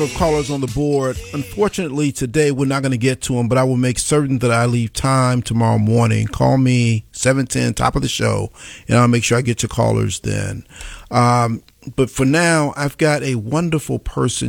Callers on the board. Unfortunately, today we're not going to get to them, but I will make certain that I leave time tomorrow morning. Call me 7:10, top of the show, and I'll make sure I get to callers then. But for now, I've got a wonderful person